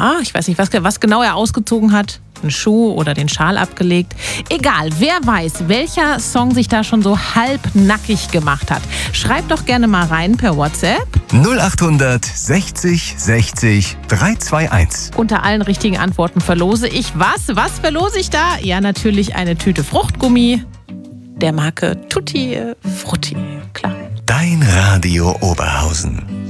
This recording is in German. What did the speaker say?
Ja, ich weiß nicht, was genau er ausgezogen hat. Einen Schuh oder den Schal abgelegt. Egal, wer weiß, welcher Song sich da schon so halbnackig gemacht hat. Schreibt doch gerne mal rein per WhatsApp. 0800 60 60 321. Unter allen richtigen Antworten verlose ich was? Was verlose ich da? Ja, natürlich eine Tüte Fruchtgummi der Marke Tutti Frutti. Klar. Dein Radio Oberhausen.